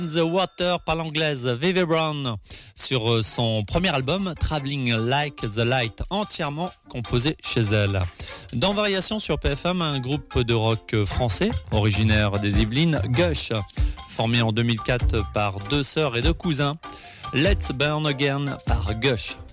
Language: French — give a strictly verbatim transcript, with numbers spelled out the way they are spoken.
The Water par l'anglaise Vivi Brown sur son premier album Traveling Like the Light, entièrement composé chez elle. Dans Variation sur P F M, un groupe de rock français originaire des Yvelines, Gush, formé en deux mille quatre par deux sœurs et deux cousins. Let's Burn Again par Gush.